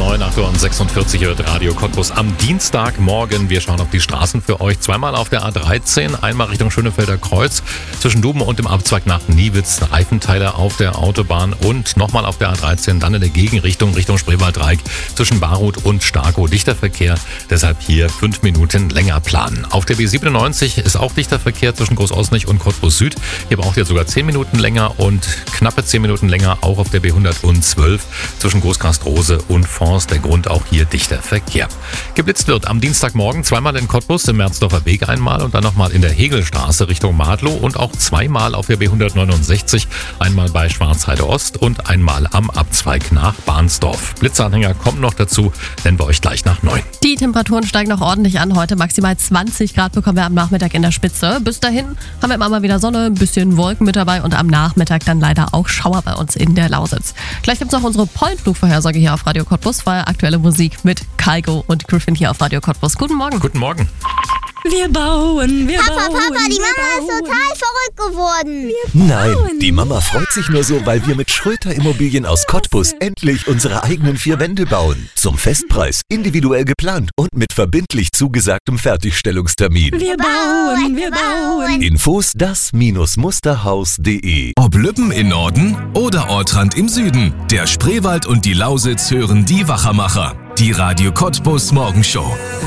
9, 8:46 Uhr hört Radio Cottbus am Dienstagmorgen. Wir schauen auf die Straßen für euch. Zweimal auf der A13, einmal Richtung Schönefelder Kreuz, zwischen Duben und dem Abzweig nach Niewitz, Reifenteile auf der Autobahn und nochmal auf der A13, dann in der Gegenrichtung, Richtung Spreewalddreieck, zwischen Barut und Starkow. Dichter Verkehr, deshalb hier 5 Minuten länger planen. Auf der B97 ist auch dichter Verkehr zwischen Großosnich und Cottbus Süd. Hier braucht ihr sogar 10 Minuten länger und knappe 10 Minuten länger auch auf der B112 zwischen Großkastrose und Forst. Der Grund auch hier dichter Verkehr. Geblitzt wird am Dienstagmorgen zweimal in Cottbus, im Merzdorfer Weg einmal und dann nochmal in der Hegelstraße Richtung Madlow und auch zweimal auf der B169, einmal bei Schwarzheide Ost und einmal am Abzweig nach Bahnsdorf. Blitzanhänger kommen noch dazu, nennen wir euch gleich nach 9. Die Temperaturen steigen noch ordentlich an. Heute maximal 20 Grad bekommen wir am Nachmittag in der Spitze. Bis dahin haben wir immer mal wieder Sonne, ein bisschen Wolken mit dabei und am Nachmittag dann leider auch Schauer bei uns in der Lausitz. Gleich gibt es noch unsere Pollenflugvorhersage hier auf Radio Cottbus, vorher aktuelle Musik mit Kygo und Griffin hier auf Radio Cottbus. Guten Morgen. Guten Morgen. Wir bauen. Papa, die Mama ist total verrückt geworden. Nein, die Mama freut sich nur so, weil wir mit Schröter Immobilien aus Cottbus endlich unsere eigenen 4 Wände bauen. Zum Festpreis, individuell geplant und mit verbindlich zugesagtem Fertigstellungstermin. Wir bauen. Infos das-musterhaus.de. Ob Lübben im Norden oder Ortrand im Süden, der Spreewald und die Lausitz hören die Wachermacher. Die Radio Cottbus Morgenshow.